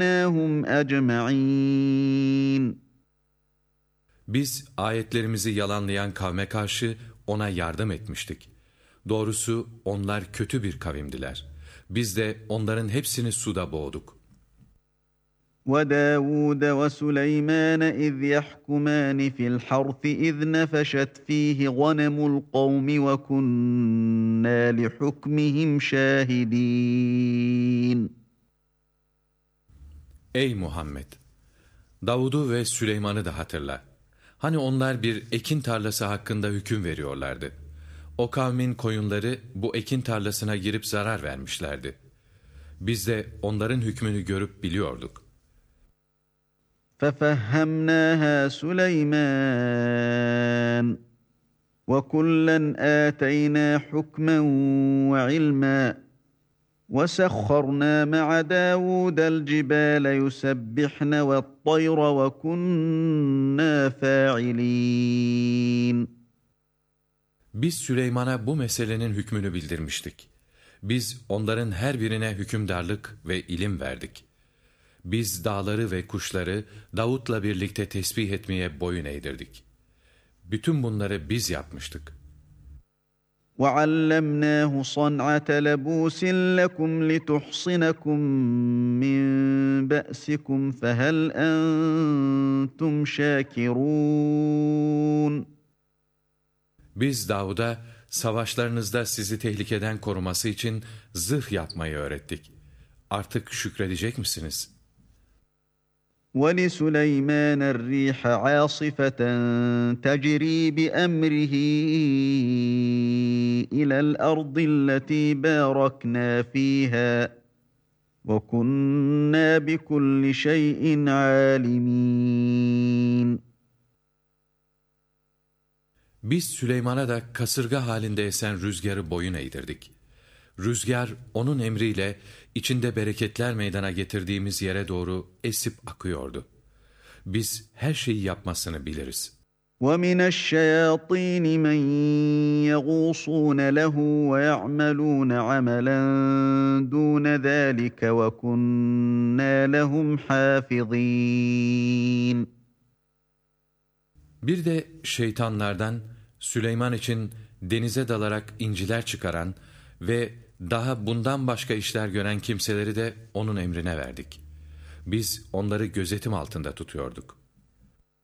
فَأَغْرَقْنَاهُمْ أَجْمَعِينَ. Biz ayetlerimizi yalanlayan kavme karşı ona yardım etmiştik. Doğrusu onlar kötü bir kavimdiler. Biz de onların hepsini suda boğduk. وَدَاوُودَ وَسُلَيْمَانَ إِذْ يَحْكُمَانِ فِي الْحَرْثِ إِذْ نَفَشَتْ فِيهِ غَنَمُ الْقَوْمِ وَكُنَّا لِحُكْمِهِمْ شَاهِدِينَ. Ey Muhammed! Davud'u ve Süleyman'ı da hatırla. Hani onlar bir ekin tarlası hakkında hüküm veriyorlardı. O kavmin koyunları bu ekin tarlasına girip zarar vermişlerdi. Biz de onların hükmünü görüp biliyorduk. فَفَهَّمْنَاهَا سُلَيْمَانَ وَكُلًّا آتَيْنَا حُكْمًا وَعِلْمًا وَسَخَّرْنَا مَعَ دَاوُودَ الْجِبَالَ يُسَبِّحْنَ وَالطَّيْرَ وَكُنَّا فَاعِلِينَ. Biz Süleyman'a bu meselenin hükmünü bildirmiştik. Biz onların her birine hükümdarlık ve ilim verdik. Biz dağları ve kuşları Davut'la birlikte tesbih etmeye boyun eğdirdik. Bütün bunları biz yapmıştık. وَعَلَّمْنَاهُ صَنْعَةَ لَبُوسٍ لَكُمْ لِتُحْصِنَكُمْ مِنْ بَأْسِكُمْ فَهَلْ أَنْتُمْ شَاكِرُونَ. Biz Davud'a savaşlarınızda sizi tehlikeden koruması için zırh yapmayı öğrettik. Artık şükredecek misiniz? وَلِسُلَيْمَانَ الرِّيحَ عَاصِفَةً تَجْرِي بِأَمْرِهِ إِلَى الْأَرْضِ الَّتِي بَارَكْنَا فِيهَا وَكُنَّا بِكُلِّ شَيْءٍ عَالِمِينَ. Biz Süleyman'a da kasırga halinde esen rüzgarı boyun eğdirdik. Rüzgar onun emriyle içinde bereketler meydana getirdiğimiz yere doğru esip akıyordu. Biz her şeyi yapmasını biliriz. وَمِنَ الشَّيَاطِينِ مَنْ يَغُوصُونَ لَهُ وَيَعْمَلُونَ عَمَلًا دُونَ ذَٰلِكَ وَكُنَّا لَهُمْ حَافِظِينَ. Bir de şeytanlardan Süleyman için denize dalarak inciler çıkaran ve daha bundan başka işler gören kimseleri de onun emrine verdik. Biz onları gözetim altında tutuyorduk.